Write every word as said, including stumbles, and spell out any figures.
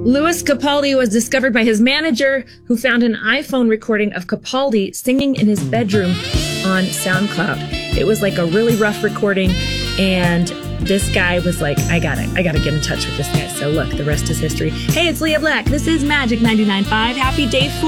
Louis Capaldi was discovered by his manager, who found an iPhone recording of Capaldi singing in his bedroom on SoundCloud. It was like a really rough recording, and this guy was like, I got it. I got to get in touch with this guy. So look, the rest is history. Hey, it's Leah Black. This is Magic ninety-nine point five. Happy day four.